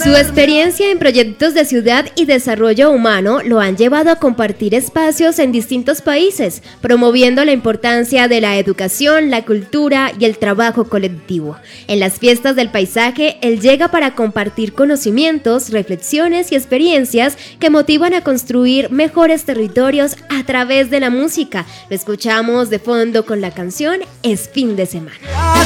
Su experiencia en proyectos de ciudad y desarrollo humano lo han llevado a compartir espacios en distintos países, promoviendo la importancia de la educación, la cultura y el trabajo colectivo. En las fiestas del paisaje, él llega para compartir conocimientos, reflexiones y experiencias que motivan a construir mejores territorios a través de la música. Lo escuchamos de fondo con la canción Es Fin de Semana.